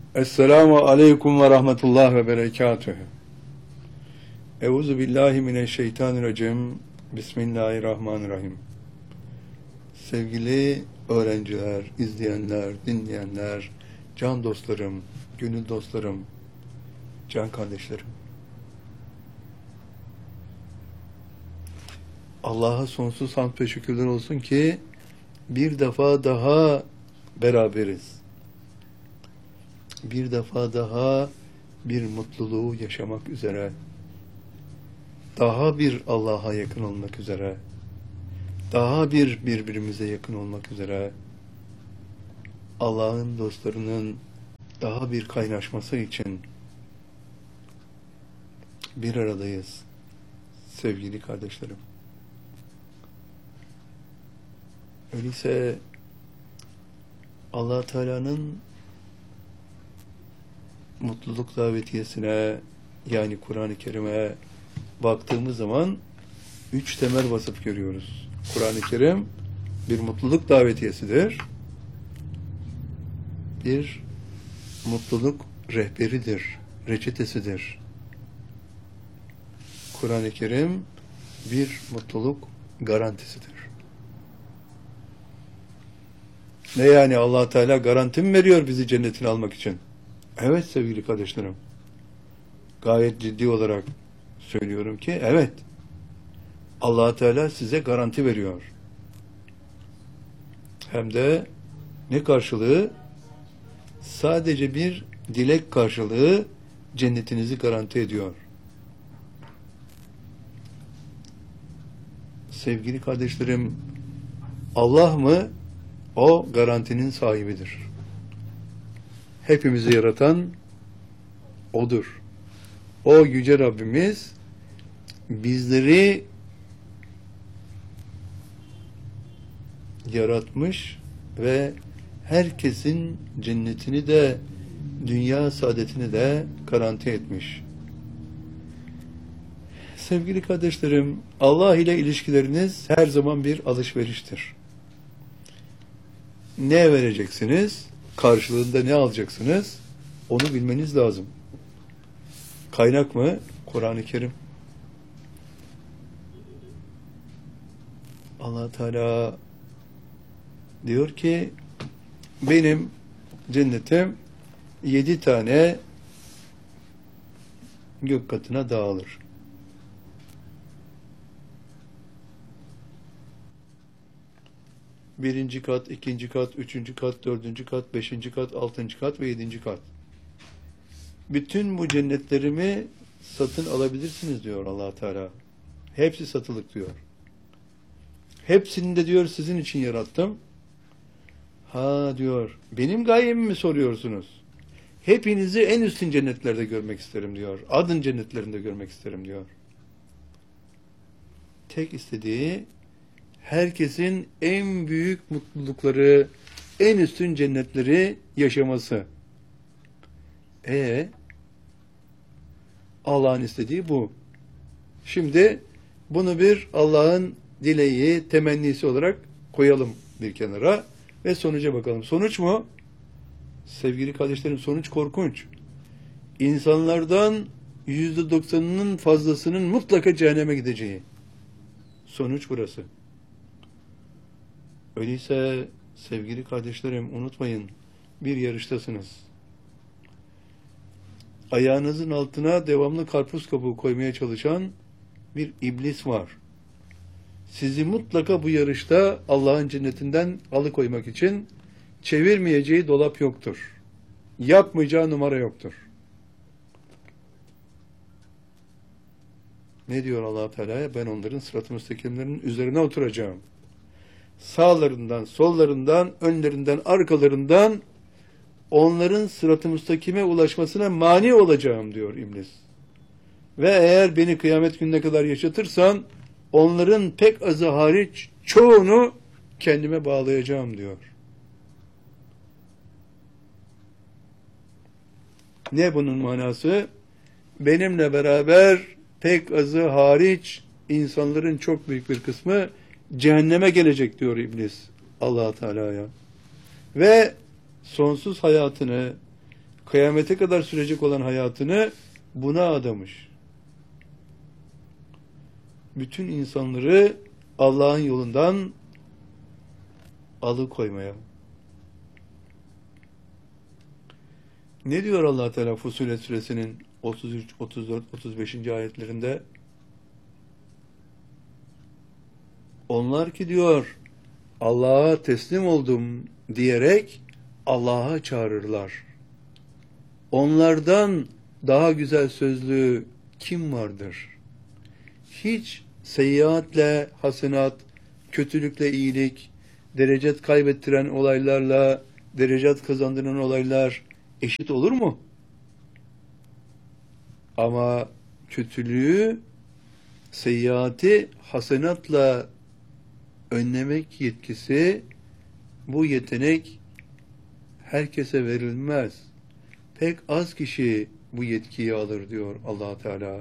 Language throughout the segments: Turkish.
Esselamu aleyküm ve rahmetullah ve berekatühü. Euzu billahi mineşşeytanirracim. Bismillahirrahmanirrahim. Sevgili öğrenciler, izleyenler, dinleyenler, can dostlarım, gönül dostlarım, can kardeşlerim. Allah'a sonsuz hamd ve şükürler olsun ki bir defa daha beraberiz. Bir defa daha bir mutluluğu yaşamak üzere, daha bir Allah'a yakın olmak üzere, daha bir birbirimize yakın olmak üzere, Allah'ın dostlarının daha bir kaynaşması için bir aradayız sevgili kardeşlerim. Öyleyse Allah Teala'nın mutluluk davetiyesine, yani Kur'an-ı Kerim'e baktığımız zaman 3 temel vasıf görüyoruz. Kur'an-ı Kerim bir mutluluk davetiyesidir. Bir mutluluk rehberidir, reçetesidir. Kur'an-ı Kerim bir mutluluk garantisidir. Ne yani, Allah Teala garanti mi veriyor bizi cennetine almak için? Evet sevgili kardeşlerim. Gayet ciddi olarak söylüyorum ki evet. Allah Teala size garanti veriyor. Hem de ne karşılığı? Sadece bir dilek karşılığı cennetinizi garanti ediyor. Sevgili kardeşlerim, Allah mı? O garantinin sahibidir. Hepimizi yaratan O'dur. O Yüce Rabbimiz bizleri yaratmış ve herkesin cennetini de dünya saadetini de garanti etmiş. Sevgili kardeşlerim, Allah ile ilişkileriniz her zaman bir alışveriştir. Ne vereceksiniz? Karşılığında ne alacaksınız? Onu bilmeniz lazım. Kaynak mı? Kur'an-ı Kerim. Allah Teala diyor ki benim cennetim 7 tane gök katına dağılır. Birinci kat, ikinci kat, üçüncü kat, dördüncü kat, beşinci kat, altıncı kat ve yedinci kat. Bütün bu cennetlerimi satın alabilirsiniz diyor Allah Teala. Hepsi satılık diyor. Hepsini de diyor sizin için yarattım. Ha diyor, benim gayemi mi soruyorsunuz? Hepinizi en üstün cennetlerde görmek isterim diyor. Adın cennetlerinde görmek isterim diyor. Tek istediği herkesin en büyük mutlulukları, en üstün cennetleri yaşaması. Allah'ın istediği bu. Şimdi bunu bir Allah'ın dileği, temennisi olarak koyalım bir kenara ve sonuca bakalım. Sonuç mu? Sevgili kardeşlerim, sonuç korkunç. İnsanlardan %90'ının fazlasının mutlaka cehenneme gideceği. Sonuç burası. Öyleyse sevgili kardeşlerim, unutmayın, bir yarıştasınız. Ayağınızın altına devamlı karpuz kabuğu koymaya çalışan bir iblis var. Sizi mutlaka bu yarışta Allah'ın cennetinden alıkoymak için çevirmeyeceği dolap yoktur. Yapmayacağı numara yoktur. Ne diyor Allah Teala'ya? Ben onların sırat-ı müstakimlerinin üzerine oturacağım. Sağlarından, sollarından, önlerinden, arkalarından onların sırat-ı müstakime ulaşmasına mani olacağım diyor iblis. Ve eğer beni kıyamet gününe kadar yaşatırsan onların pek azı hariç çoğunu kendime bağlayacağım diyor. Ne bunun manası? Benimle beraber pek azı hariç insanların çok büyük bir kısmı cehenneme gelecek diyor iblis Allah Teala'ya. Ve sonsuz hayatını kıyamete kadar sürecek olan hayatını buna adamış. Bütün insanları Allah'ın yolundan alıkoymaya. Ne diyor Allah Teala Fussilet suresinin 33, 34, 35. ayetlerinde? Onlar ki diyor Allah'a teslim oldum diyerek Allah'a çağırırlar. Onlardan daha güzel sözlü kim vardır? Hiç seyyiatle hasenat, kötülükle iyilik, derecet kaybettiren olaylarla derecet kazandıran olaylar eşit olur mu? Ama kötülüğü, seyyiatı hasenatla önlemek yetkisi, bu yetenek herkese verilmez. Pek az kişi bu yetkiyi alır diyor Allah Teala.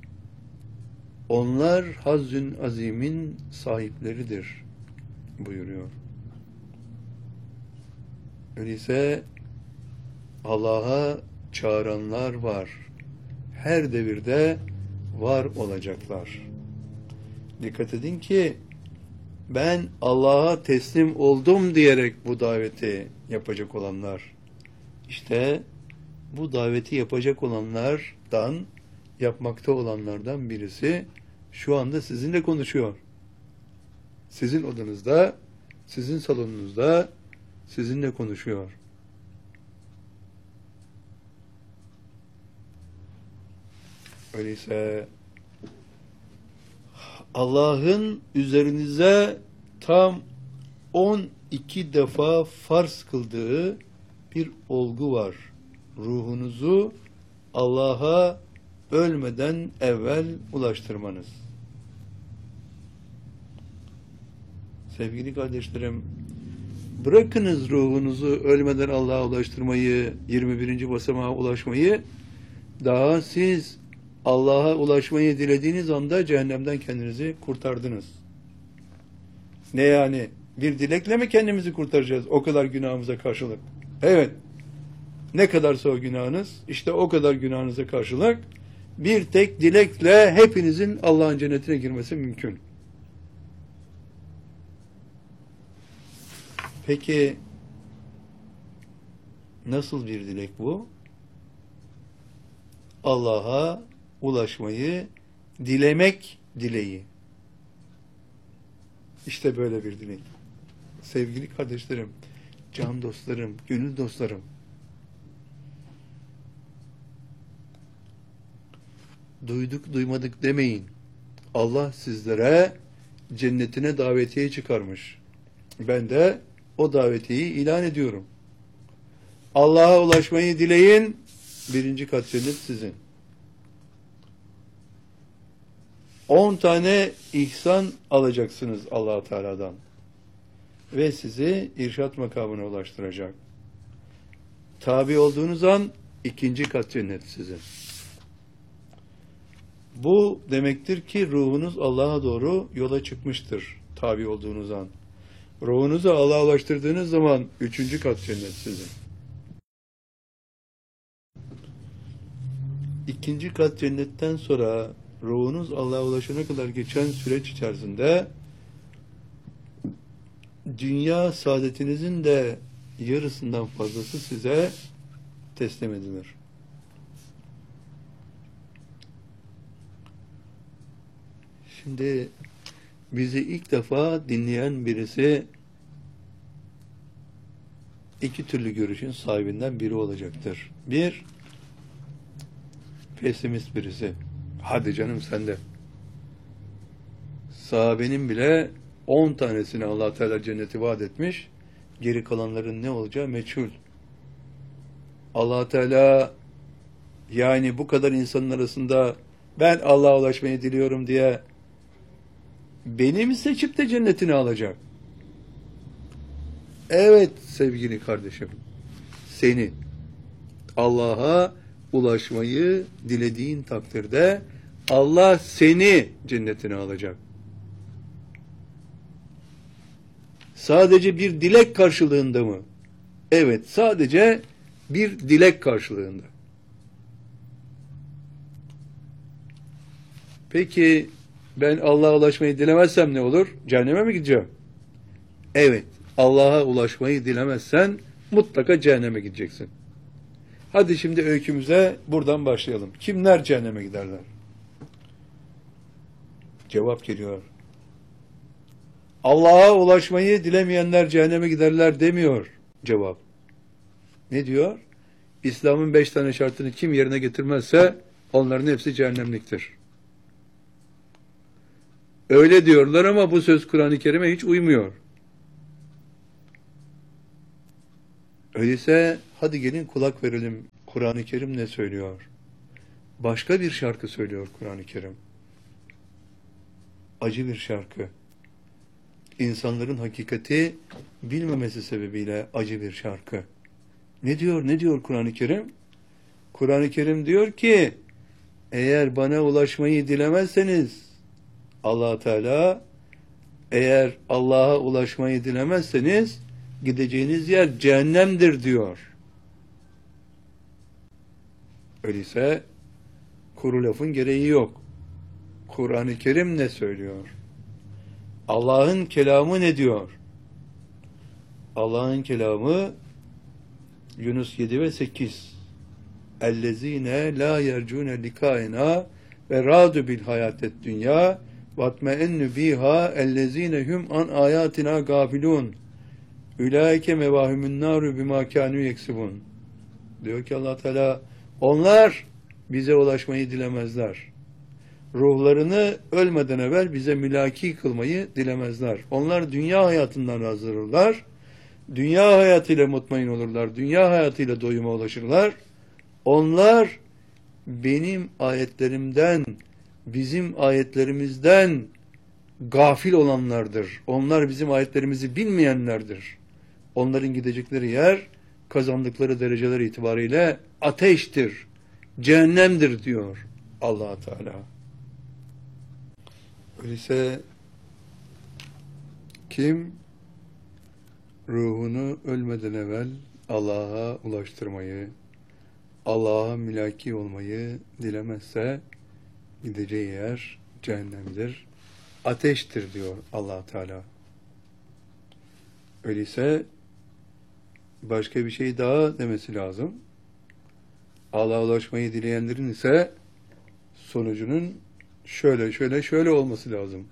Onlar hazzün azimin sahipleridir buyuruyor. Öyleyse Allah'a çağıranlar var. Her devirde var olacaklar. Dikkat edin ki ben Allah'a teslim oldum diyerek bu daveti yapacak olanlar. İşte bu daveti yapacak olanlardan, yapmakta olanlardan birisi şu anda sizinle konuşuyor. Sizin odanızda, sizin salonunuzda sizinle konuşuyor. Öyleyse Allah'ın üzerinize tam 12 defa farz kıldığı bir olgu var. Ruhunuzu Allah'a ölmeden evvel ulaştırmanız. Sevgili kardeşlerim, bırakınız ruhunuzu ölmeden Allah'a ulaştırmayı, 21. basamağa ulaşmayı, daha siz Allah'a ulaşmayı dilediğiniz anda cehennemden kendinizi kurtardınız. Ne yani? Bir dilekle mi kendimizi kurtaracağız o kadar günahımıza karşılık? Evet. Ne kadarsa o günahınız, işte o kadar günahınıza karşılık bir tek dilekle hepinizin Allah'ın cennetine girmesi mümkün. Peki nasıl bir dilek bu? Allah'a ulaşmayı dilemek dileği. İşte böyle bir dilek. Sevgili kardeşlerim, can dostlarım, gönül dostlarım, duyduk duymadık demeyin. Allah sizlere cennetine davetiye çıkarmış. Ben de o davetiyeyi ilan ediyorum. Allah'a ulaşmayı dileyin, 1. kat cennet sizin. 10 tane ihsan alacaksınız Allah Teala'dan ve sizi irşat makamına ulaştıracak. Tabi olduğunuz an 2. kat cennet sizin. Bu demektir ki ruhunuz Allah'a doğru yola çıkmıştır tabi olduğunuz an. Ruhunuzu Allah'a ulaştırdığınız zaman 3. kat cennet sizin. 2. kat cennetten sonra ruhunuz Allah'a ulaşana kadar geçen süreç içerisinde dünya saadetinizin de yarısından fazlası size teslim edilir. Şimdi bizi ilk defa dinleyen birisi 2 türlü görüşün sahibinden biri olacaktır. Bir, pesimist birisi. Hadi canım sende. Sahabenin bile 10 tanesini Allah Teala cenneti vaat etmiş. Geri kalanların ne olacağı meçhul. Allah Teala yani bu kadar insanın arasında ben Allah'a ulaşmayı diliyorum diye beni mi seçip de cennetini alacak? Evet sevgili kardeşim. Seni Allah'a ulaşmayı dilediğin takdirde Allah seni cennetine alacak. Sadece bir dilek karşılığında mı? Evet, sadece Bir dilek karşılığında. Peki ben Allah'a ulaşmayı dilemezsem ne olur? Cehenneme mi gideceğim? Evet. Allah'a ulaşmayı dilemezsen mutlaka cehenneme gideceksin. Hadi şimdi öykümüze buradan başlayalım. Kimler cehenneme giderler? Cevap geliyor. Allah'a ulaşmayı dilemeyenler cehenneme giderler demiyor cevap. Ne diyor? İslam'ın 5 tane şartını kim yerine getirmezse onların hepsi cehennemliktir. Öyle diyorlar ama bu söz Kur'an-ı Kerim'e hiç uymuyor. Öyleyse hadi gelin kulak verelim. Kur'an-ı Kerim ne söylüyor? Başka bir şarkı söylüyor Kur'an-ı Kerim. Acı bir şarkı. İnsanların hakikati bilmemesi sebebiyle acı bir şarkı. Ne diyor? Ne diyor Kur'an-ı Kerim? Kur'an-ı Kerim diyor ki eğer bana ulaşmayı dilemezseniz Allah Teala eğer Allah'a ulaşmayı dilemezseniz gideceğiniz yer cehennemdir diyor. Öyleyse kuru lafın gereği yok. Kur'an-ı Kerim ne söylüyor? Allah'ın kelamı ne diyor? Allah'ın kelamı Yunus 7 ve 8. اَلَّذ۪ينَ لَا يَرْجُونَ لِكَائِنَا وَرَادُ بِالْحَيَاتِ الدُّنْيَا وَاتْمَئَنُّ بِيهَا اَلَّذ۪ينَ هُمْ عَنْ آيَاتِنَا غَافِلُونَ اُولَٰئِكَ مَوَاهُمُ النَّارُ بِمَا كَانُوا يَكْسِبُونَ. Diyor ki Allah Teala, onlar bize ulaşmayı dilemezler. Ruhlarını ölmeden evvel bize mülaki kılmayı dilemezler. Onlar dünya hayatından razı olurlar. Dünya hayatıyla mutmain olurlar. Dünya hayatıyla doyuma ulaşırlar. Onlar benim ayetlerimden, bizim ayetlerimizden gafil olanlardır. Onlar bizim ayetlerimizi bilmeyenlerdir. Onların gidecekleri yer, kazandıkları dereceler itibariyle ateştir, cehennemdir diyor Allah Teala. Öyleyse kim ruhunu ölmeden evvel Allah'a ulaştırmayı, Allah'a mülaki olmayı dilemezse gideceği yer cehennemdir, ateştir diyor Allah Teala. Öyleyse başka bir şey daha demesi lazım. Allah'a ulaşmayı dileyenlerin ise sonucunun şöyle olması lazım.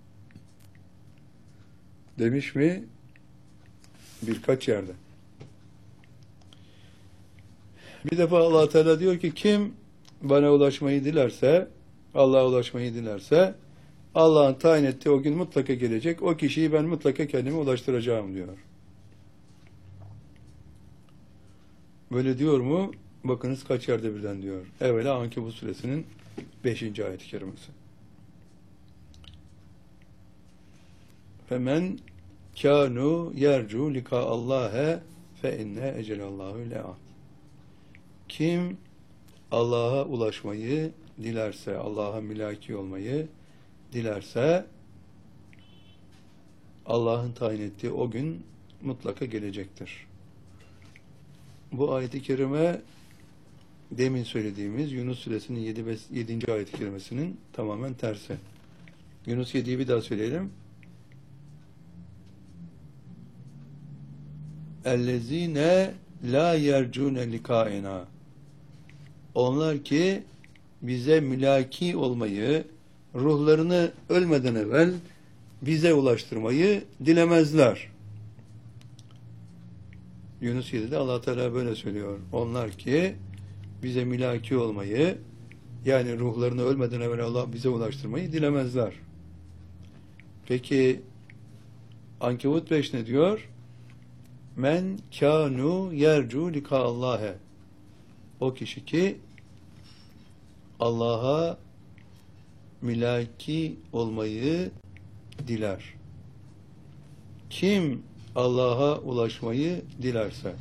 Demiş mi? Birkaç yerde. Bir defa Allah Teala diyor ki kim bana ulaşmayı dilerse, Allah'a ulaşmayı dilerse Allah'ın tayin ettiği o gün mutlaka gelecek. O kişiyi ben mutlaka kendime ulaştıracağım diyor. Böyle diyor mu? Bakınız kaç yerde birden diyor. Evvela Ankebut suresinin 5. ayet-i kerimesi. Femen kânu yercu lika Allah'e fe inne ecelallahu le'at. Kim Allah'a ulaşmayı dilerse, Allah'a mülaki olmayı dilerse Allah'ın tayin ettiği o gün mutlaka gelecektir. Bu ayet-i kerime demin söylediğimiz Yunus suresinin 7. ayet-i kerimesinin tamamen tersi. Yunus 7'yi bir daha söyleyelim. اَلَّذ۪ينَ لَا يَرْجُونَ لِكَائِنَا. Onlar ki bize mülaki olmayı, ruhlarını ölmeden evvel bize ulaştırmayı dilemezler. Yunus 7'de Allah Teala böyle söylüyor. Onlar ki bize mülaki olmayı, yani ruhlarını ölmeden evvel Allah bize ulaştırmayı dilemezler. Peki Ankebut 5 ne diyor? Men kânu yercu lika Allah'e. O kişi ki Allah'a mülaki olmayı diler. Kim Allah'a ulaşmayı dilerse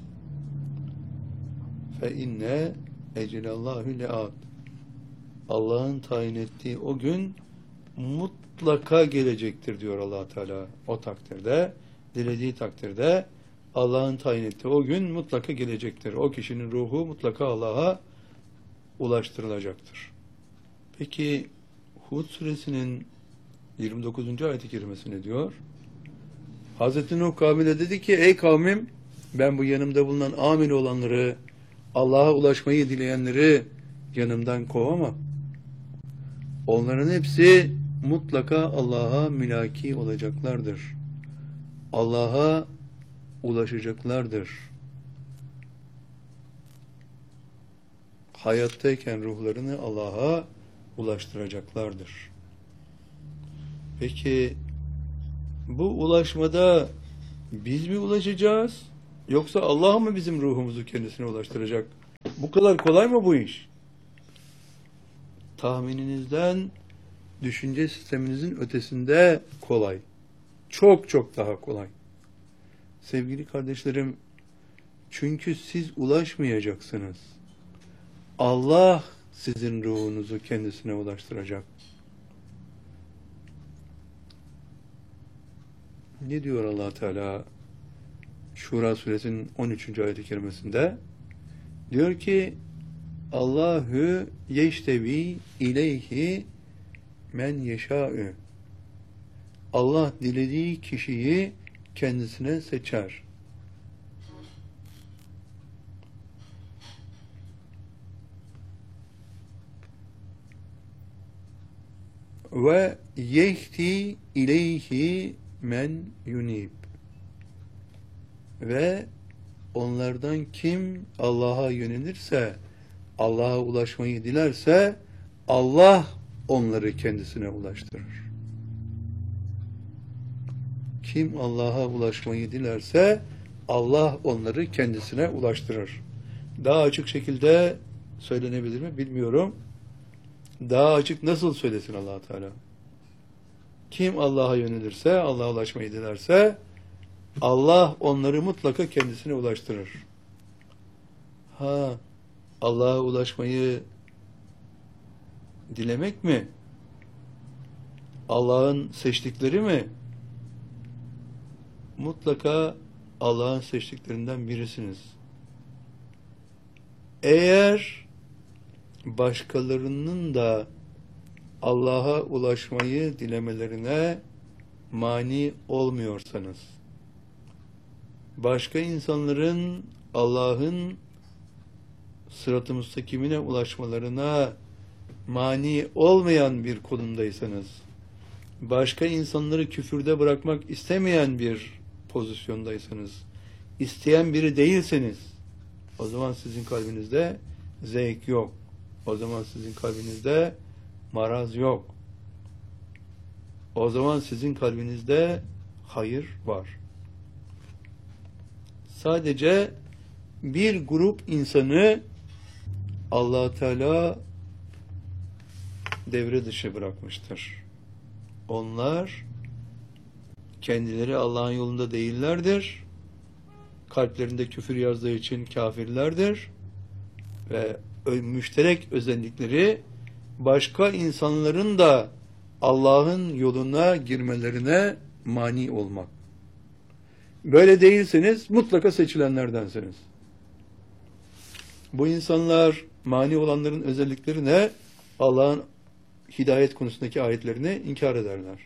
fe inne ecelallahu le'at. Allah'ın tayin ettiği o gün mutlaka gelecektir diyor Allah Teala. O takdirde, dilediği takdirde Allah'ın tayin ettiği o gün mutlaka gelecektir. O kişinin ruhu mutlaka Allah'a ulaştırılacaktır. Peki Hud suresinin 29. ayet-i kerimesi ne diyor? Hazreti Nuh kavmine dedi ki, ey kavmim, ben bu yanımda bulunan amil olanları, Allah'a ulaşmayı dileyenleri yanımdan kovamam. Onların hepsi mutlaka Allah'a mülaki olacaklardır. Allah'a ulaşacaklardır. Hayattayken ruhlarını Allah'a ulaştıracaklardır. Peki bu ulaşmada biz mi ulaşacağız? Yoksa Allah mı bizim ruhumuzu kendisine ulaştıracak? Bu kadar kolay mı bu iş? Tahmininizden, düşünce sisteminizin ötesinde kolay. Çok çok daha kolay. Sevgili kardeşlerim, çünkü siz ulaşmayacaksınız. Allah sizin ruhunuzu kendisine ulaştıracak. Ne diyor Allah Teala Şura suresinin 13. ayet-i kerimesinde? Diyor ki, Allahu yeştevi ileyhi men yeşâ'ü. Allah dilediği kişiyi kendisine seçer. Ve yehti ileyhi men yunib. Ve onlardan kim Allah'a yönelirse, Allah'a ulaşmayı dilerse, Allah onları kendisine ulaştırır. Kim Allah'a ulaşmayı dilerse, Allah onları kendisine ulaştırır. Daha açık şekilde söylenebilir mi bilmiyorum. Daha açık nasıl söylesin Allah Teala? Kim Allah'a yönelirse, Allah'a ulaşmayı dilerse, Allah onları mutlaka kendisine ulaştırır. Allah'a ulaşmayı dilemek mi? Allah'ın seçtikleri mi? Mutlaka Allah'ın seçtiklerinden birisiniz. Eğer başkalarının da Allah'a ulaşmayı dilemelerine mani olmuyorsanız, başka insanların Allah'ın sırat-ı müstakimine ulaşmalarına mani olmayan bir konumdaysanız, başka insanları küfürde bırakmak istemeyen bir pozisyondaysanız, isteyen biri değilseniz, o zaman sizin kalbinizde zevk yok. O zaman sizin kalbinizde maraz yok. O zaman sizin kalbinizde hayır var. Sadece bir grup insanı Allah Teala devre dışı bırakmıştır. Onlar kendileri Allah'ın yolunda değillerdir. Kalplerinde küfür yazdığı için kafirlerdir. Ve müşterek özellikleri başka insanların da Allah'ın yoluna girmelerine mani olmak. Böyle değilseniz mutlaka seçilenlerdensiniz. Bu insanlar, mani olanların özellikleri ne? Allah'ın hidayet konusundaki ayetlerini inkar ederler.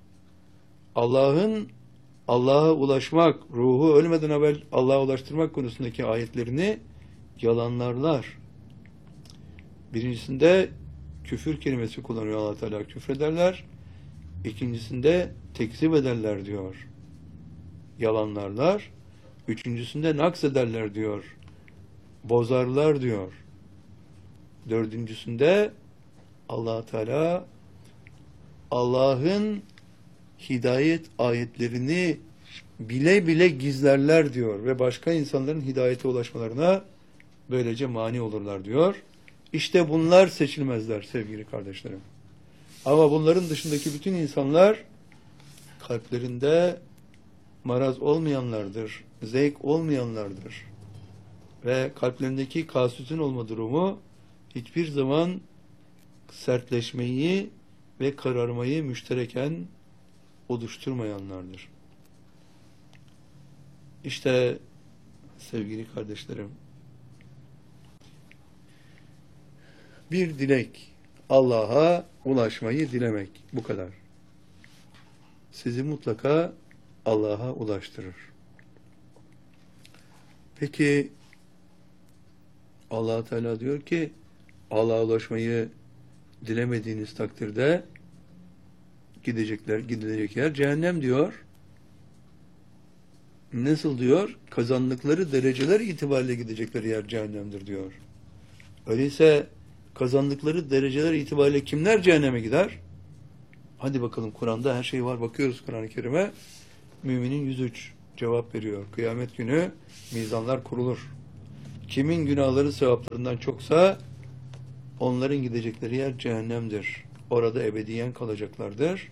Allah'a ulaşmak, ruhu ölmeden evvel Allah'a ulaştırmak konusundaki ayetlerini yalanlarlar. Birincisinde küfür kelimesi kullanıyor Allah Teala, küfrederler. İkincisinde tekzip ederler diyor. Yalanlarlar. Üçüncüsünde naks ederler diyor. Bozarlar diyor. Dördüncüsünde Allah Teala Allah'ın hidayet ayetlerini bile bile gizlerler diyor ve başka insanların hidayete ulaşmalarına böylece mani olurlar diyor. İşte bunlar seçilmezler sevgili kardeşlerim. Ama bunların dışındaki bütün insanlar kalplerinde maraz olmayanlardır, zevk olmayanlardır. Ve kalplerindeki kasütün olma durumu hiçbir zaman sertleşmeyi ve kararmayı müştereken oluşturmayanlardır. İşte sevgili kardeşlerim, bir dilek, Allah'a ulaşmayı dilemek, bu kadar. Sizi mutlaka Allah'a ulaştırır. Peki Allah Teala diyor ki, Allah'a ulaşmayı dilemediğiniz takdirde gidilecek yer cehennem diyor. Nasıl diyor? Kazandıkları dereceler itibariyle gidecekleri yer cehennemdir diyor. Öyleyse kazandıkları dereceler itibariyle kimler cehenneme gider? Hadi bakalım, Kur'an'da her şey var. Bakıyoruz Kur'an-ı Kerim'e. Müminin 103 cevap veriyor. Kıyamet günü mizanlar kurulur. Kimin günahları sevaplarından çoksa onların gidecekleri yer cehennemdir. Orada ebediyen kalacaklardır.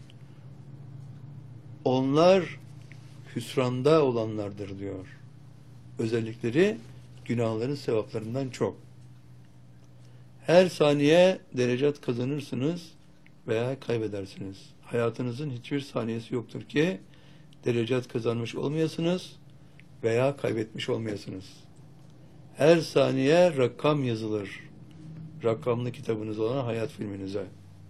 Onlar hüsranda olanlardır diyor. Özellikleri günahları sevaplarından çok. Her saniye derecat kazanırsınız veya kaybedersiniz. Hayatınızın hiçbir saniyesi yoktur ki derecat kazanmış olmayasınız veya kaybetmiş olmayasınız. Her saniye rakam yazılır. Rakamlı kitabınız olan hayat filminize.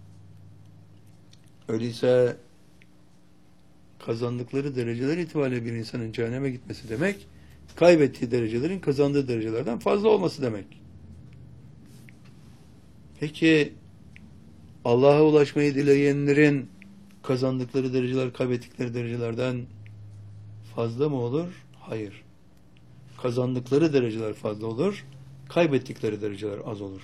Öyleyse kazandıkları dereceler itibariyle bir insanın cehenneme gitmesi demek, kaybettiği derecelerin kazandığı derecelerden fazla olması demek. Peki Allah'a ulaşmayı dileyenlerin kazandıkları dereceler kaybettikleri derecelerden fazla mı olur? Hayır. Kazandıkları dereceler fazla olur, kaybettikleri dereceler az olur.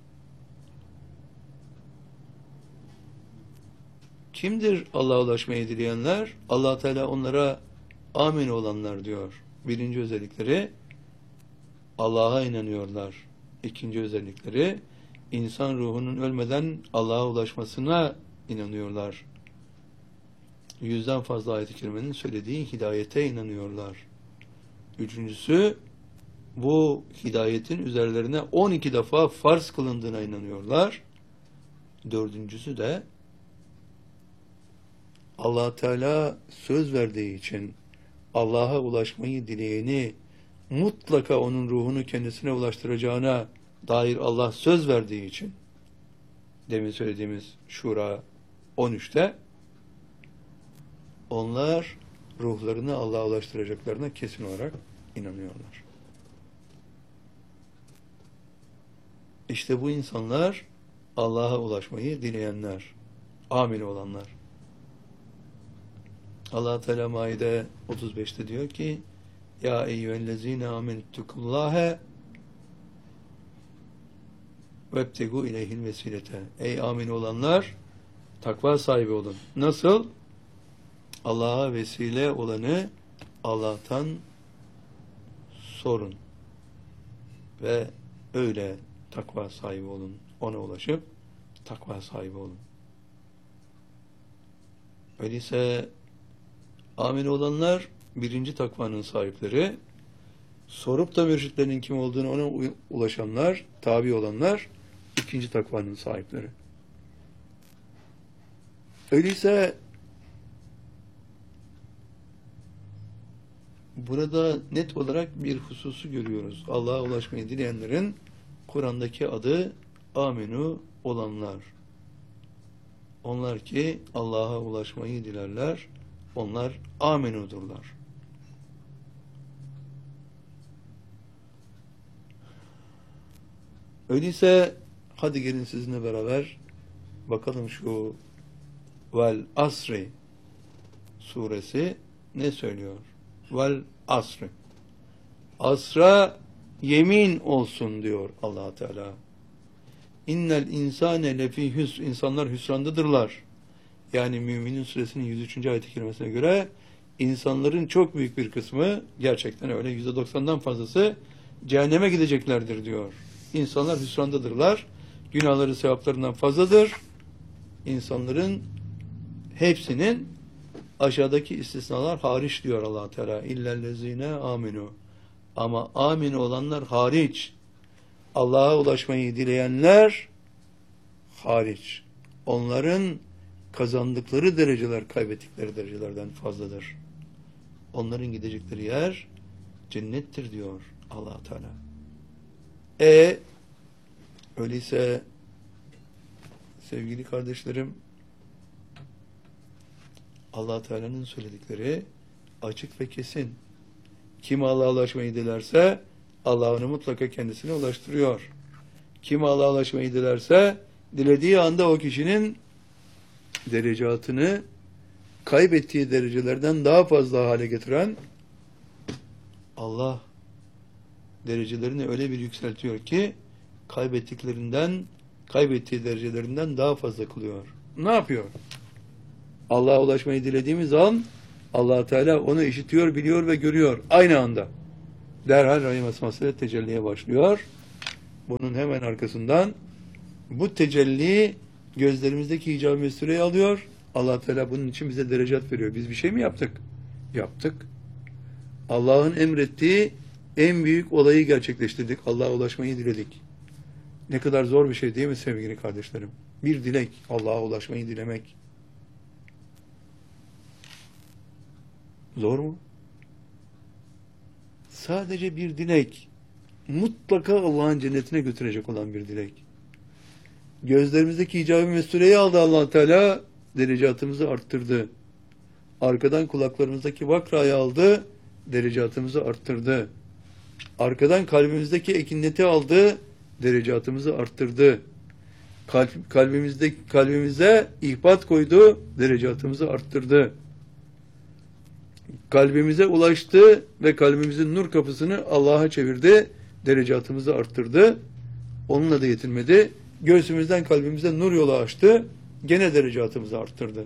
Kimdir Allah'a ulaşmayı dileyenler? Allah Teala onlara amin olanlar diyor. Birinci özellikleri Allah'a inanıyorlar. İkinci özellikleri insan ruhunun ölmeden Allah'a ulaşmasına inanıyorlar. 100'den fazla ayet-i kerimenin söylediği hidayete inanıyorlar. Üçüncüsü, bu hidayetin üzerlerine 12 defa farz kılındığına inanıyorlar. Dördüncüsü de Allah Teala söz verdiği için Allah'a ulaşmayı dileyeni mutlaka onun ruhunu kendisine ulaştıracağına dair Allah söz verdiği için, demin söylediğimiz Şura 13'te, onlar ruhlarını Allah'a ulaştıracaklarına kesin olarak inanıyorlar. İşte bu insanlar Allah'a ulaşmayı dileyenler, amin olanlar. Allah Teala Maide 35'te diyor ki: Ya eyyühellezine amenüttekullâhe vebtegu ileyhil vesilete. Ey amin olanlar, takva sahibi olun. Nasıl? Allah'a vesile olanı Allah'tan sorun ve öyle takva sahibi olun. Ona ulaşıp takva sahibi olun. Öyleyse amin olanlar birinci takvanın sahipleri, sorup da mürşitlerinin kim olduğunu ona ulaşanlar, tabi olanlar ikinci takvanın sahipleri. Öyleyse burada net olarak bir hususu görüyoruz. Allah'a ulaşmayı dileyenlerin Kur'an'daki adı aminu olanlar. Onlar ki Allah'a ulaşmayı dilerler, onlar aminudurlar. Öyleyse hadi gelin sizinle beraber bakalım şu Vel Asri suresi ne söylüyor? Vel Asri. Asra yemin olsun diyor Allah Teala. İnnel insane lefi hüsr. İnsanlar hüsrandadırlar. Yani Müminin suresinin 103. ayet-i kerimesine göre insanların çok büyük bir kısmı, gerçekten öyle, %90'dan fazlası cehenneme gideceklerdir diyor. İnsanlar hüsrandadırlar. Günahları sevaplarından fazladır. İnsanların hepsinin, aşağıdaki istisnalar hariç diyor Allah Teala. İllellezine aminu. Ama amin olanlar hariç. Allah'a ulaşmayı dileyenler hariç. Onların kazandıkları dereceler kaybettikleri derecelerden fazladır. Onların gidecekleri yer cennettir diyor Allah Teala. Öyleyse sevgili kardeşlerim, Allah Teala'nın söyledikleri açık ve kesin. Kim Allah'a ulaşmayı dilerse Allah onu mutlaka kendisine ulaştırıyor. Kim Allah'a ulaşmayı dilerse dilediği anda o kişinin derecatını kaybettiği derecelerden daha fazla hale getiren Allah derecelerini öyle bir yükseltiyor ki kaybettiği derecelerinden daha fazla kılıyor. Ne yapıyor? Allah'a ulaşmayı dilediğimiz an Allah Teala onu işitiyor, biliyor ve görüyor aynı anda. Derhal rahim esmasıyla tecelliye başlıyor. Bunun hemen arkasından bu tecelli gözlerimizdeki icab-ı mesureyi alıyor. Allah Teala bunun için bize derecat veriyor. Biz bir şey mi yaptık? Yaptık. Allah'ın emrettiği en büyük olayı gerçekleştirdik. Allah'a ulaşmayı diledik. Ne kadar zor bir şey değil mi sevgili kardeşlerim? Bir dilek, Allah'a ulaşmayı dilemek. Zor mu? Sadece bir dilek. Mutlaka Allah'ın cennetine götürecek olan bir dilek. Gözlerimizdeki icab-ı mesureyi aldı Allah Teala, derecatımızı arttırdı. Arkadan kulaklarımızdaki vakrayı aldı, derecatımızı arttırdı. Arkadan kalbimizdeki ekineti aldı, derecatımızı arttırdı. Kalbimize ihbat koydu, derecatımızı arttırdı. Kalbimize ulaştı ve kalbimizin nur kapısını Allah'a çevirdi, derecatımızı arttırdı. Onunla da yetinmedi. Göğsümüzden kalbimize nur yolu açtı, gene derecatımızı arttırdı.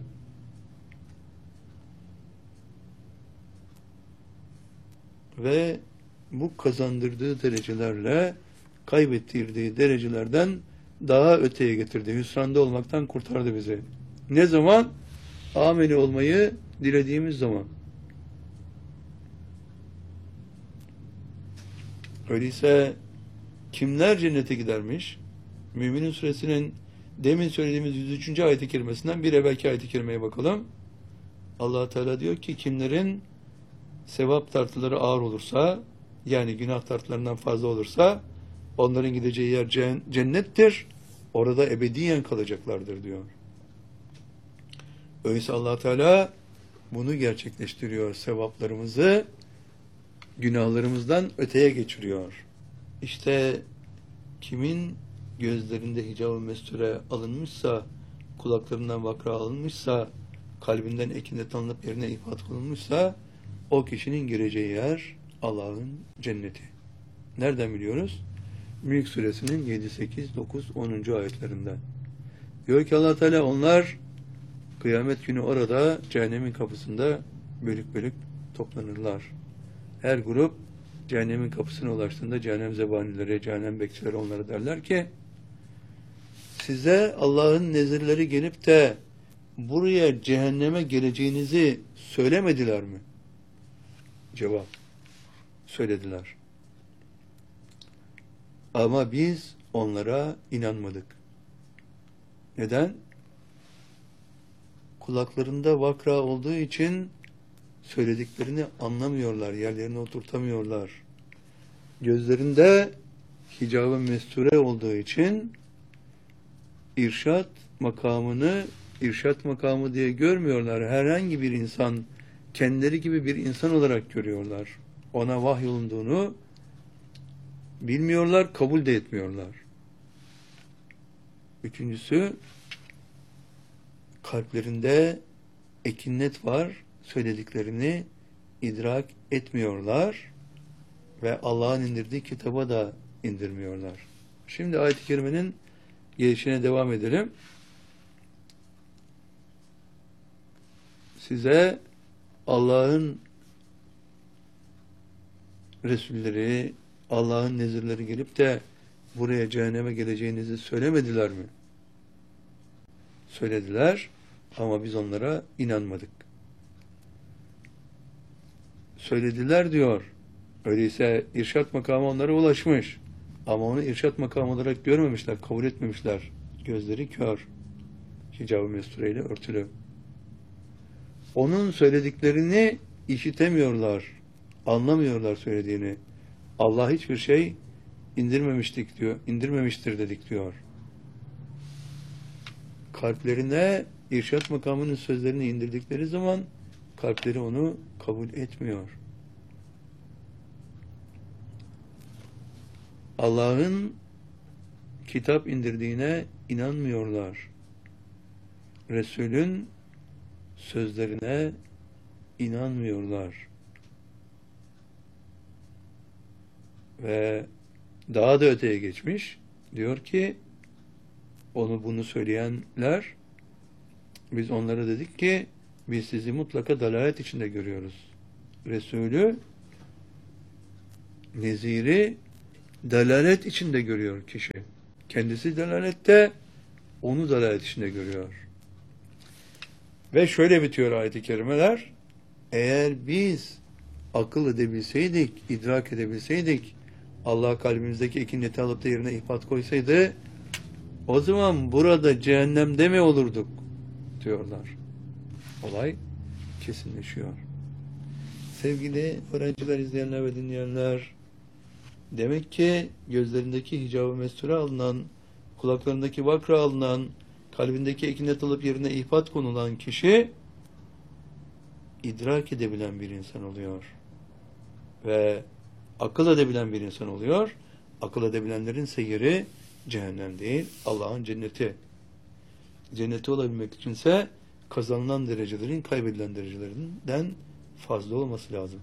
Ve bu kazandırdığı derecelerle kaybettirdiği derecelerden daha öteye getirdi. Hüsranda olmaktan kurtardı bizi. Ne zaman? Ameli olmayı dilediğimiz zaman. Öyleyse kimler cennete gidermiş? Müminin suresinin demin söylediğimiz 103. ayet-i kerimesinden bir evvelki ayet-i kerimeye bakalım. Allah Teala diyor ki kimlerin sevap tartıları ağır olursa, yani günah tartılarından fazla olursa onların gideceği yer cennettir. Orada ebediyen kalacaklardır diyor. Öyleyse Allah Teala bunu gerçekleştiriyor. Sevaplarımızı günahlarımızdan öteye geçiriyor. İşte kimin gözlerinde hicab-ı mesture alınmışsa, kulaklarından vakra alınmışsa, kalbinden ekinet alınıp yerine ifade kılınmışsa, o kişinin gireceği yer Allah'ın cenneti. Nereden biliyoruz? Mülk suresinin 7, 8, 9, 10. ayetlerinden. Diyor ki Allah Teala onlar kıyamet günü orada cehennemin kapısında bölük bölük toplanırlar. Her grup cehennemin kapısına ulaştığında cehennem zebanileri, cehennem bekçileri onlara derler ki size Allah'ın nezirleri gelip de buraya cehenneme geleceğinizi söylemediler mi? Cevap. Söylediler. Ama biz onlara inanmadık. Neden? Kulaklarında vakra olduğu için söylediklerini anlamıyorlar, yerlerine oturtamıyorlar. Gözlerinde hicab-ı mesture olduğu için irşat makamını irşat makamı diye görmüyorlar. Herhangi bir insan, kendileri gibi bir insan olarak görüyorlar. Ona vahyolunduğunu bilmiyorlar, kabul de etmiyorlar. Üçüncüsü, kalplerinde ekinnet var, söylediklerini idrak etmiyorlar ve Allah'ın indirdiği kitaba da indirmiyorlar. Şimdi ayet-i kerimenin gelişine devam edelim. Size Allah'ın Resulleri, Allah'ın nezirleri gelip de buraya cehenneme geleceğinizi söylemediler mi? Söylediler ama biz onlara inanmadık. Söylediler diyor. Öyleyse irşat makamı onlara ulaşmış. Ama onu irşat makamı olarak görmemişler, kabul etmemişler. Gözleri kör. Hicab-ı mestureyle örtülü. Onun söylediklerini işitemiyorlar, Anlamıyorlar söylediğini. Allah hiçbir şey indirmemiştir dedik diyor. Kalplerine irşat makamının sözlerini indirdikleri zaman kalpleri onu kabul etmiyor. Allah'ın kitap indirdiğine inanmıyorlar. Resulün sözlerine inanmıyorlar. Ve daha da öteye geçmiş. Diyor ki onu bunu söyleyenler, biz onlara dedik ki biz sizi mutlaka dalalet içinde görüyoruz. Resulü, neziri dalalet içinde görüyor kişi. Kendisi dalalette, onu dalalet içinde görüyor. Ve şöyle bitiyor ayet-i kerimeler. Eğer biz akıl edebilseydik, idrak edebilseydik, Allah kalbimizdeki ikinci alıp da yerine ihbat koysaydı, o zaman burada cehennemde mi olurduk? Diyorlar. Olay kesinleşiyor. Sevgili öğrenciler, izleyenler ve dinleyenler, demek ki gözlerindeki hicab-ı mesture alınan, kulaklarındaki vakra alınan, kalbindeki ekinet alıp yerine ihbat konulan kişi idrak edebilen bir insan oluyor. Ve akıl edebilen bir insan oluyor. Akıl edebilenlerin seyiri cehennem değil, Allah'ın cenneti. Cenneti olabilmek içinse kazanılan derecelerin kaybedilen derecelerinden fazla olması lazım.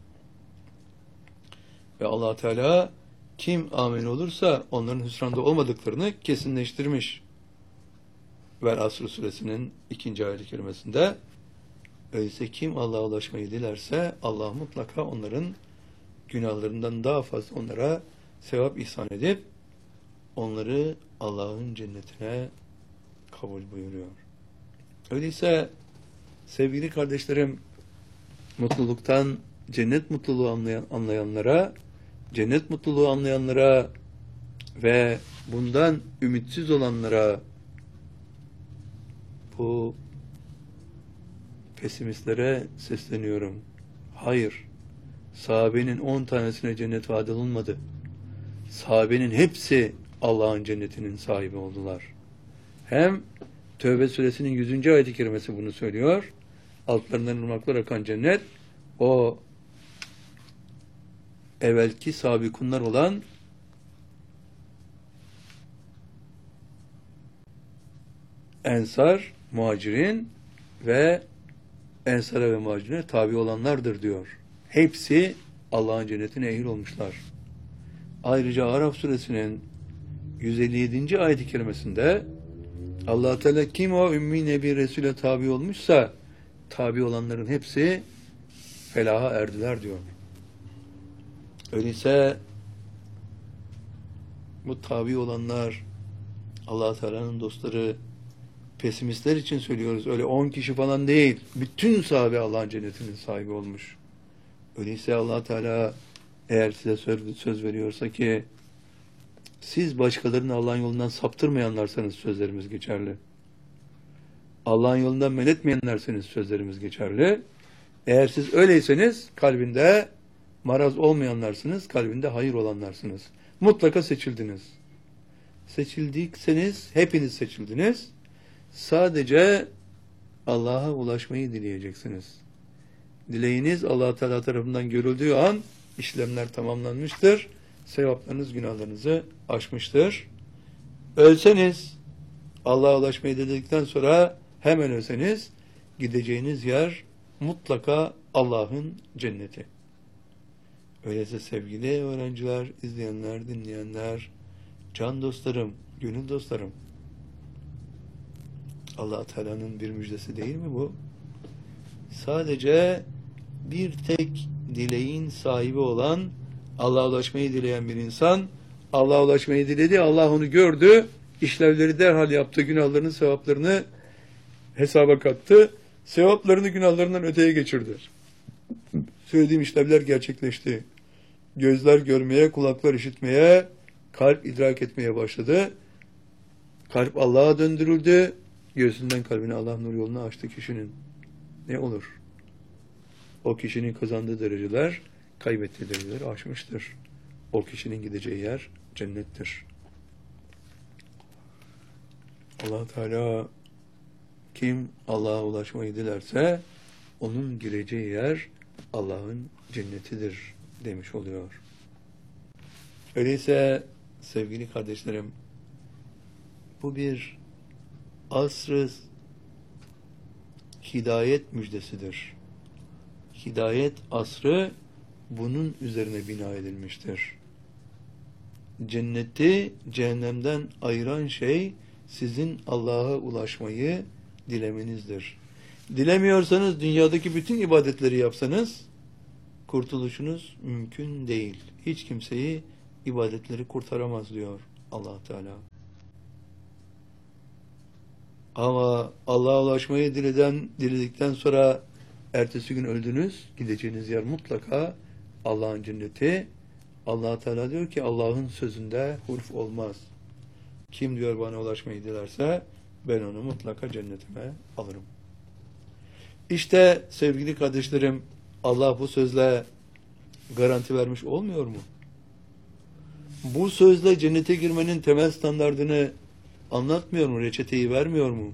Ve Allah Teala kim amin olursa onların hüsranda olmadıklarını kesinleştirmiş. Vel Asr suresinin 2. ayet-i kerimesinde, öyleyse kim Allah'a ulaşmayı dilerse Allah mutlaka onların günahlarından daha fazla onlara sevap ihsan edip onları Allah'ın cennetine kabul buyuruyor. Öyleyse sevgili kardeşlerim, mutluluktan cennet mutluluğu anlayanlara, cennet mutluluğu anlayanlara ve bundan ümitsiz olanlara, bu pesimistlere sesleniyorum. Hayır, sahabenin 10 tanesine cennet vaat olunmadı. Sahabenin hepsi Allah'ın cennetinin sahibi oldular. Hem Tevbe suresinin 100. ayet-i kerimesi bunu söylüyor. Altlarından ırmaklar akan cennet, o evvelki sabikunlar olan Ensar, Muhacirin ve Ensara ve Muhacirine tabi olanlardır diyor. Hepsi Allah'ın cennetine ehil olmuşlar. Ayrıca Araf suresinin 157. ayet-i kerimesinde Allah Teala kim o ümmi nebi Resul'e tabi olmuşsa tabi olanların hepsi felaha erdiler diyor. Öyleyse bu tabi olanlar Allah Teala'nın dostları, pesimistler için söylüyoruz. Öyle 10 kişi falan değil. Bütün sahabe Allah'ın cennetinin sahibi olmuş. Öyleyse Allah Teala eğer size söz veriyorsa ki siz başkalarını Allah'ın yolundan saptırmayanlarsanız sözlerimiz geçerli. Allah'ın yolundan men etmeyenlerseniz sözlerimiz geçerli. Eğer siz öyleyseniz kalbinde maraz olmayanlarsınız, kalbinde hayır olanlarsınız. Mutlaka seçildiniz. Seçildikseniz hepiniz seçildiniz. Sadece Allah'a ulaşmayı dileyeceksiniz. Dileğiniz Allah Teala tarafından görüldüğü an işlemler tamamlanmıştır. Sevaplarınız günahlarınızı aşmıştır. Ölseniz, Allah'a ulaşmayı dedikten sonra hemen ölseniz, gideceğiniz yer mutlaka Allah'ın cenneti. Öyleyse sevgili öğrenciler, izleyenler, dinleyenler, can dostlarım, gönül dostlarım, Allah Teala'nın bir müjdesi değil mi bu? Sadece bir tek dileğin sahibi olan, Allah'a ulaşmayı dileyen bir insan, Allah'a ulaşmayı diledi, Allah onu gördü, işlevleri derhal yaptı, günahlarının sevaplarını hesaba kattı, sevaplarını günahlarından öteye geçirdi. Söylediğim işlevler gerçekleşti. Gözler görmeye, kulaklar işitmeye, kalp idrak etmeye başladı. Kalp Allah'a döndürüldü, göğsünden kalbine Allah nur yolunu açtı kişinin. Ne olur? O kişinin kazandığı dereceler kaybettiği dereceleri aşmıştır. O kişinin gideceği yer cennettir. Allah Teala kim Allah'a ulaşmayı dilerse onun gireceği yer Allah'ın cennetidir demiş oluyor. Öyleyse sevgili kardeşlerim, bu bir asr-ı hidayet müjdesidir. Hidayet asrı bunun üzerine bina edilmiştir. Cenneti cehennemden ayıran şey sizin Allah'a ulaşmayı dilemenizdir. Dilemiyorsanız dünyadaki bütün ibadetleri yapsanız kurtuluşunuz mümkün değil. Hiç kimseyi ibadetleri kurtaramaz diyor Allah Teala. Ama Allah'a ulaşmayı diledikten sonra ertesi gün öldünüz. Gideceğiniz yer mutlaka Allah'ın cenneti. Allah Teala diyor ki Allah'ın sözünde hulf olmaz. Kim diyor bana ulaşmayı dilerse ben onu mutlaka cennetime alırım. İşte sevgili kardeşlerim, Allah bu sözle garanti vermiş olmuyor mu? Bu sözle cennete girmenin temel standardını anlatmıyor mu? Reçeteyi vermiyor mu?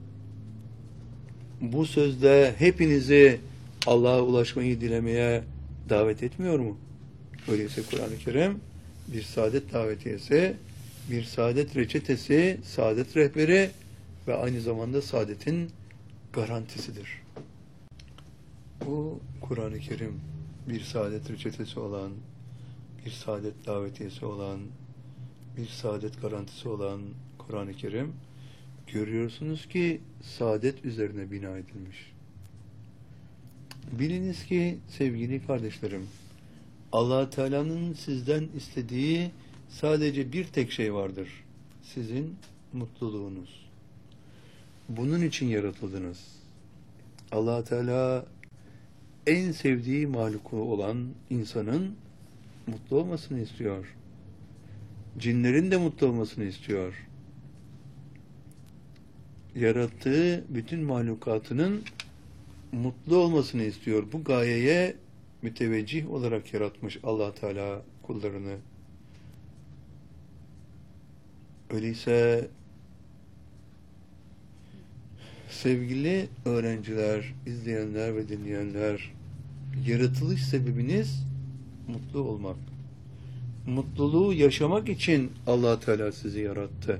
Bu sözle hepinizi Allah'a ulaşmayı dilemeye davet etmiyor mu? Öyleyse Kur'an-ı Kerim bir saadet davetiyesi, bir saadet reçetesi, saadet rehberi ve aynı zamanda saadetin garantisidir. Bu Kur'an-ı Kerim bir saadet reçetesi olan, bir saadet davetiyesi olan, bir saadet garantisi olan Kur'an-ı Kerim görüyorsunuz ki saadet üzerine bina edilmiş. Biliniz ki sevgili kardeşlerim, Allah Teala'nın sizden istediği sadece bir tek şey vardır. Sizin mutluluğunuz. Bunun için yaratıldınız. Allah Teala en sevdiği mahluku olan insanın mutlu olmasını istiyor. Cinlerin de mutlu olmasını istiyor. Yarattığı bütün mahlukatının mutlu olmasını istiyor. Bu gayeye müteveccih olarak yaratmış Allah Teala kullarını. Öyleyse sevgili öğrenciler, izleyenler ve dinleyenler, yaratılış sebebiniz mutlu olmak. Mutluluğu yaşamak için Allah Teala sizi yarattı.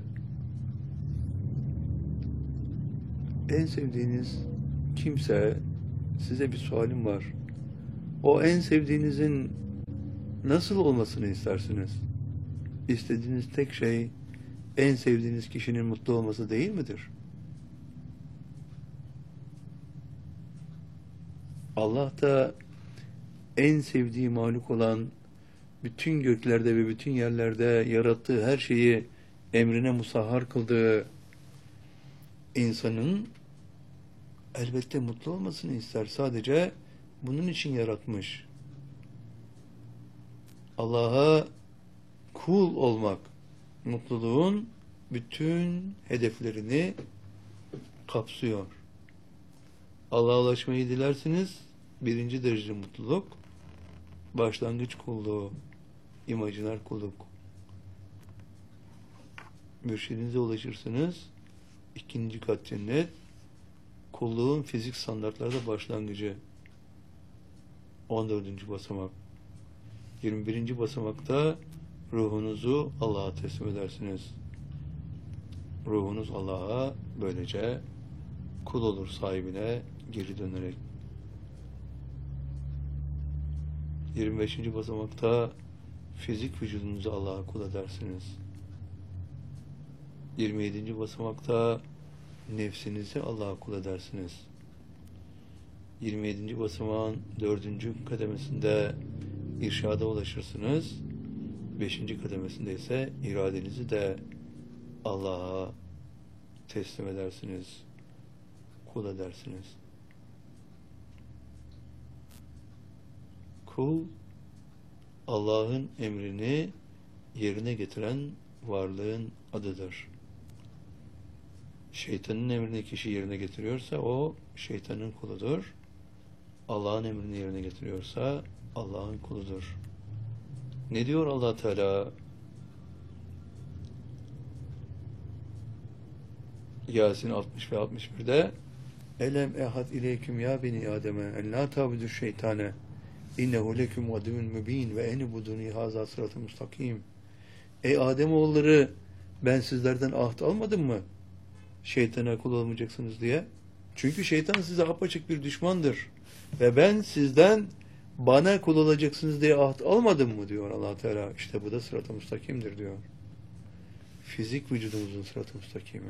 En sevdiğiniz kimse, size bir sualim var. O en sevdiğinizin nasıl olmasını istersiniz? İstediğiniz tek şey en sevdiğiniz kişinin mutlu olması değil midir? Allah da en sevdiği mahluk olan bütün göklerde ve bütün yerlerde yarattığı her şeyi emrine musahhar kıldığı insanın elbette mutlu olmasını ister. Sadece bunun için yaratmış. Allah'a kul olmak, mutluluğun bütün hedeflerini kapsıyor. Allah'a ulaşmayı dilersiniz, birinci derece mutluluk, başlangıç kulluğu, imajiner kulluk. Mürşidinize ulaşırsınız, ikinci kat cennet, kulluğun fizik standartlarda başlangıcı, 14. basamak. 21. basamakta ruhunuzu Allah'a teslim edersiniz. Ruhunuz Allah'a böylece kul olur sahibine geri dönerek. 25. basamakta fizik vücudunuzu Allah'a kul edersiniz. 27. basamakta nefsinizi Allah'a kul edersiniz. 27. basamağın 4. kademesinde irşada ulaşırsınız. 5. kademesinde ise iradenizi de Allah'a teslim edersiniz. Kul edersiniz. Kul, Allah'ın emrini yerine getiren varlığın adıdır. Şeytanın emrini kişi yerine getiriyorsa o şeytanın kuludur. Allah'ın emrini yerine getiriyorsa Allah'ın kuludur. Ne diyor Allah Teala? Yasin 60 ve 61'de Elem ehad ileyküm ya beni Adem'e en la tabudu şeytane innehu leküm aduvun mübin ve enibuduni haza sıratı mustakim. Ey Ademoğulları, ben sizlerden ahd almadım mı? Şeytana kul olmayacaksınız diye. Çünkü şeytan size apaçık bir düşmandır. Ve ben sizden bana kul olacaksınız diye ahd almadım mı diyor Allah Teala. İşte bu da sırat-ı müstakimdir diyor. Fizik vücudumuzun sırat-ı müstakimi.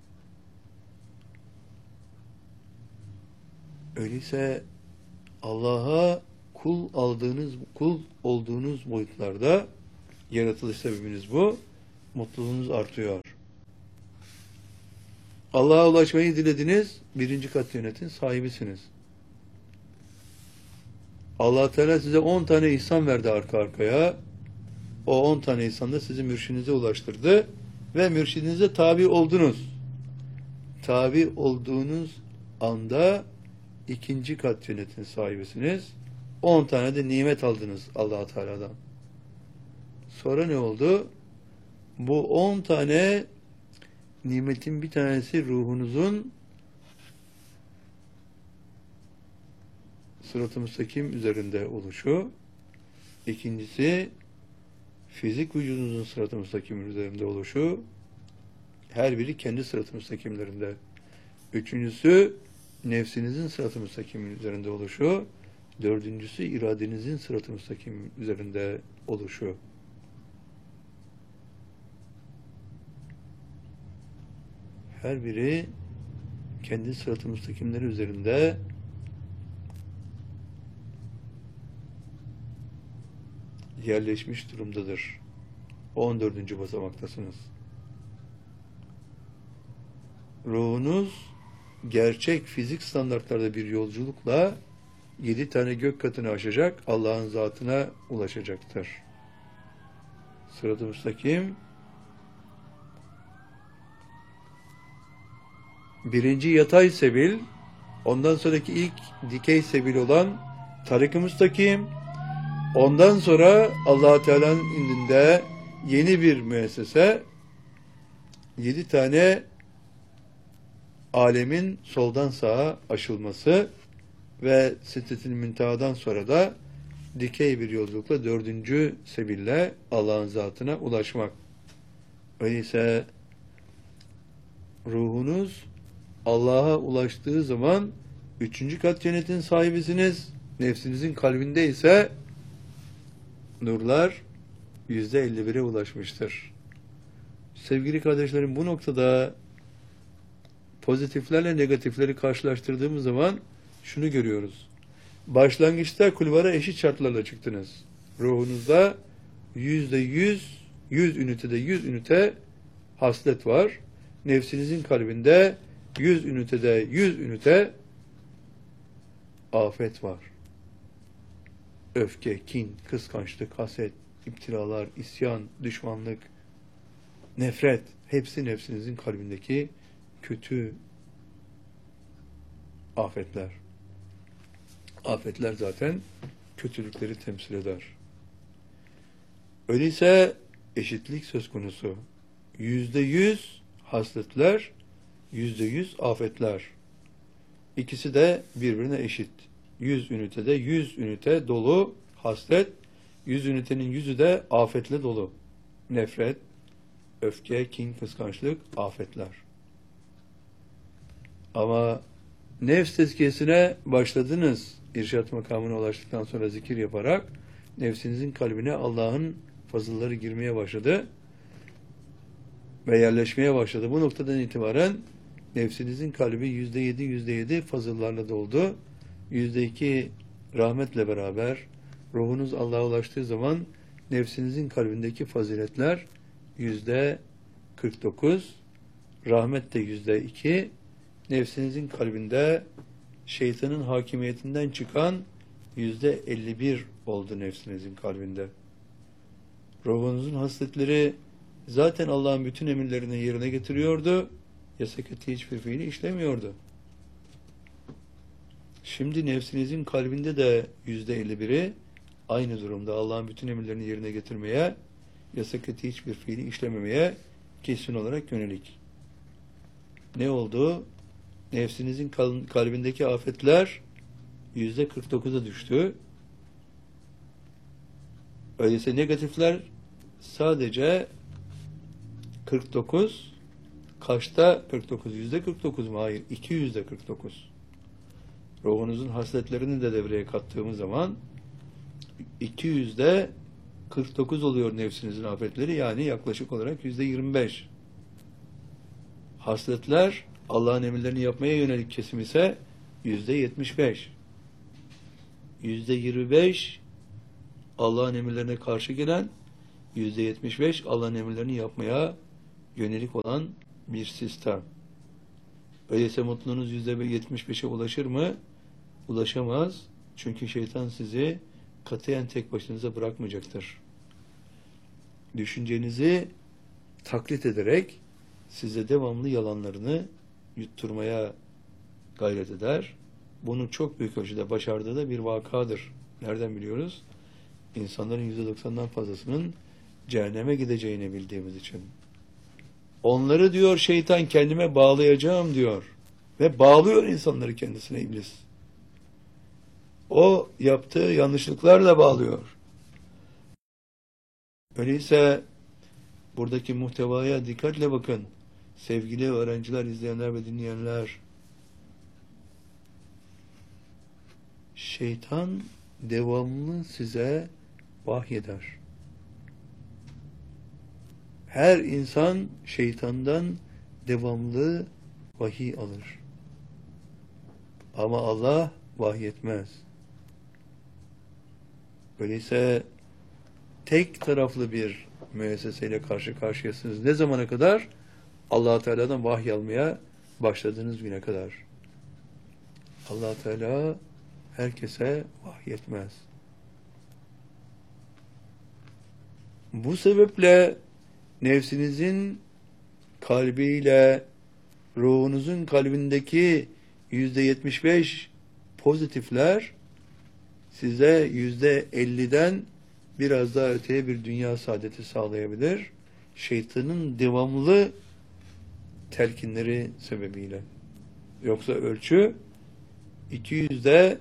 Öyleyse Allah'a kul olduğunuz boyutlarda yaratılış sebebiniz bu. Mutluluğunuz artıyor. Allah'a ulaşmayı dilediniz. 1. kat cennetin sahibisiniz. Allah Teala size 10 tane ihsan verdi arka arkaya. O 10 tane ihsan da sizi mürşidinize ulaştırdı. Ve mürşidinize tabi oldunuz. Tabi olduğunuz anda 2. kat cennetin sahibisiniz. 10 tane de nimet aldınız Allah Teala'dan. Sonra ne oldu? Bu 10 tane nimetin bir tanesi ruhunuzun sırat-ı müstakim üzerinde oluşu. İkincisi fizik vücudunuzun sırat-ı müstakim üzerinde oluşu. Her biri kendi sırat-ı müstakimlerinde. Üçüncüsü nefsinizin sırat-ı müstakim üzerinde oluşu. Dördüncüsü iradenizin sırat-ı müstakim üzerinde oluşu. Her biri kendi sırat-ı müstakimleri üzerinde yerleşmiş durumdadır. 14. basamaktasınız. Ruhunuz gerçek fizik standartlarda bir yolculukla 7 tane gök katını aşacak, Allah'ın zatına ulaşacaktır. Sırat-ı müstakim 1. yatay sebil, ondan sonraki ilk dikey sebil olan tarik-ı müstakim, ondan sonra Allah Teala'nın indinde yeni bir müessese, 7 tane alemin soldan sağa aşılması ve Sidret-i Münteha'dan sonra da dikey bir yolculukla 4. sebille Allah'ın zatına ulaşmak. Öyleyse ruhunuz Allah'a ulaştığı zaman 3. kat cennetin sahibisiniz. Nefsinizin kalbinde ise nurlar %51'e ulaşmıştır. Sevgili kardeşlerim, bu noktada pozitiflerle negatifleri karşılaştırdığımız zaman şunu görüyoruz. Başlangıçta kulvara eşit şartlarla çıktınız. Ruhunuzda %100, 100 ünitede 100 ünite haslet var. Nefsinizin kalbinde 100 ünitede 100 ünite afet var. Öfke, kin, kıskançlık, haset, iptiralar, isyan, düşmanlık, nefret, hepsi nefsinizin kalbindeki kötü afetler. Afetler zaten kötülükleri temsil eder. Öyleyse eşitlik söz konusu. %100 hasletler, %100 afetler. İkisi de birbirine eşit. 100 ünitede 100 ünite dolu haslet, 100 ünitenin 100'ü de afetle dolu. Nefret, öfke, kin, kıskançlık, afetler. Ama nefs tezkiyesine başladınız. İrşad makamına ulaştıktan sonra zikir yaparak nefsinizin kalbine Allah'ın fazılları girmeye başladı ve yerleşmeye başladı. Bu noktadan itibaren nefsinizin kalbi %7 fazıllarla doldu. %2 rahmetle beraber ruhunuz Allah'a ulaştığı zaman nefsinizin kalbindeki faziletler %49, rahmet de %2, nefsinizin kalbinde şeytanın hakimiyetinden çıkan %51 oldu nefsinizin kalbinde. Ruhunuzun hasletleri zaten Allah'ın bütün emirlerini yerine getiriyordu. Yasak ettiği hiçbir fiili işlemiyordu. Şimdi nefsinizin kalbinde de %51'i aynı durumda Allah'ın bütün emirlerini yerine getirmeye, yasak ettiği hiçbir fiili işlememeye kesin olarak yönelik. Ne oldu? Nefsinizin kalbindeki afetler %49'a düştü. Öyleyse negatifler sadece 49, kaçta 49? %49 mu? Hayır, 249. Ruhunuzun hasletlerini de devreye kattığımız zaman 200'de 49 oluyor nefsinizin afetleri, yani yaklaşık olarak %25. Hasletler Allah'ın emirlerini yapmaya yönelik kesim ise %75. %25 Allah'ın emirlerine karşı gelen, %75 Allah'ın emirlerini yapmaya yönelik olan bir sistem. Öyleyse mutluluğunuz %75'e ulaşır mı? Ulaşamaz. Çünkü şeytan sizi katiyen tek başınıza bırakmayacaktır. Düşüncenizi taklit ederek size devamlı yalanlarını yutturmaya gayret eder. Bunu çok büyük ölçüde başardığı da bir vakadır. Nereden biliyoruz? İnsanların %90'dan fazlasının cehenneme gideceğini bildiğimiz için. Onları diyor şeytan kendime bağlayacağım diyor. Ve bağlıyor insanları kendisine iblis. O yaptığı yanlışlıklarla bağlıyor. Öyleyse buradaki muhtevaya dikkatle bakın. Sevgili öğrenciler, izleyenler ve dinleyenler. Şeytan devamlı size vahyeder. Her insan şeytandan devamlı vahiy alır. Ama Allah vahyetmez. Öyleyse tek taraflı bir müesseseyle karşı karşıyasınız. Ne zamana kadar? Allah-u Teala'dan vahiy almaya başladığınız güne kadar. Allah Teala herkese vahyetmez. Bu sebeple nefsinizin kalbiyle ruhunuzun kalbindeki %75 pozitifler size %50'den biraz daha öteye bir dünya saadeti sağlayabilir. Şeytanın devamlı telkinleri sebebiyle. Yoksa ölçü 200'de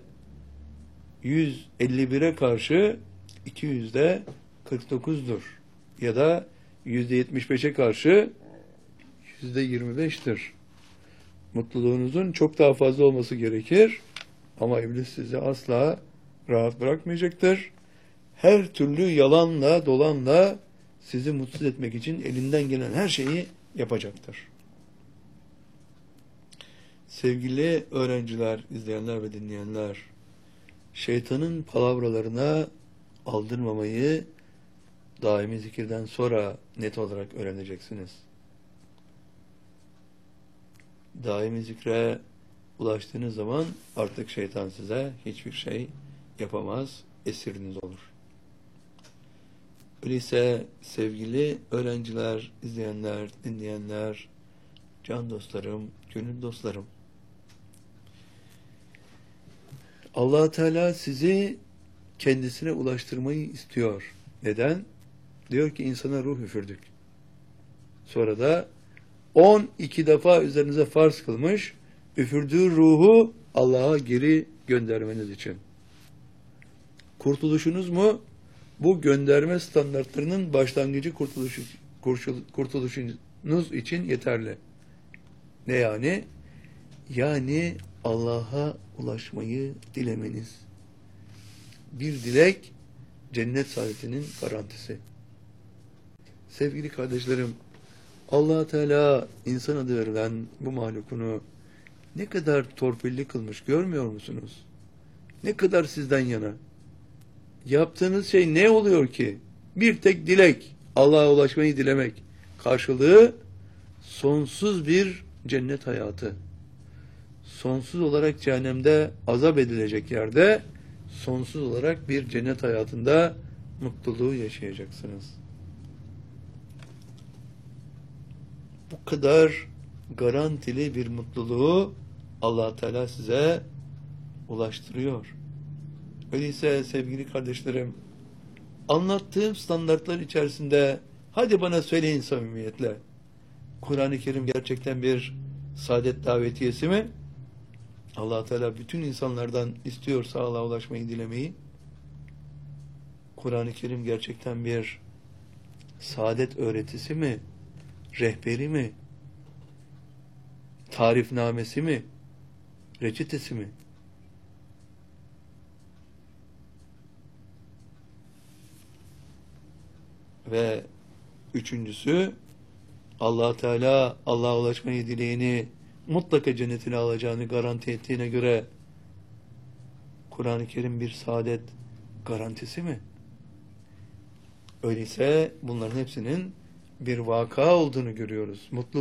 151'e karşı 200'de 49'dur. Ya da %75'e karşı %25'tir. Mutluluğunuzun çok daha fazla olması gerekir. Ama iblis sizi asla rahat bırakmayacaktır. Her türlü yalanla, dolanla sizi mutsuz etmek için elinden gelen her şeyi yapacaktır. Sevgili öğrenciler, izleyenler ve dinleyenler, şeytanın palavralarına aldırmamayı daimi zikirden sonra net olarak öğreneceksiniz. Daimi zikre ulaştığınız zaman artık şeytan size hiçbir şey yapamaz, esiriniz olur. Öyleyse sevgili öğrenciler, izleyenler, dinleyenler, can dostlarım, gönül dostlarım, Allah Teala sizi kendisine ulaştırmayı istiyor. Neden? Diyor ki insana ruh üfürdük. Sonra da 12 defa üzerinize farz kılmış, üfürdüğü ruhu Allah'a geri göndermeniz için. Kurtuluşunuz mu? Bu gönderme standartlarının başlangıcı kurtuluşunuz için yeterli. Ne yani? Yani Allah'a ulaşmayı dilemeniz. Bir dilek, cennet saadetinin garantisi. Sevgili kardeşlerim, Allah Teala insan adı verilen bu mahlukunu ne kadar torpilli kılmış görmüyor musunuz? Ne kadar sizden yana. Yaptığınız şey ne oluyor ki? Bir tek dilek, Allah'a ulaşmayı dilemek. Karşılığı sonsuz bir cennet hayatı. Sonsuz olarak cehennemde azap edilecek yerde, sonsuz olarak bir cennet hayatında mutluluğu yaşayacaksınız. Bu kadar garantili bir mutluluğu Allah Teala size ulaştırıyor. Öyleyse sevgili kardeşlerim, anlattığım standartlar içerisinde hadi bana söyleyin samimiyetle. Kur'an-ı Kerim gerçekten bir saadet davetiyesi mi? Allah Teala bütün insanlardan istiyorsa Allah'a ulaşmayı dilemeyi. Kur'an-ı Kerim gerçekten bir saadet öğretisi mi? Rehberi mi? Tarifnamesi mi? Reçetesi mi? Ve üçüncüsü, Allah Teala Allah'a ulaşmayı dileyeni mutlaka cennetine alacağını garanti ettiğine göre Kur'an-ı Kerim bir saadet garantisi mi? Öyleyse bunların hepsinin bir vaka olduğunu görüyoruz. Mutlu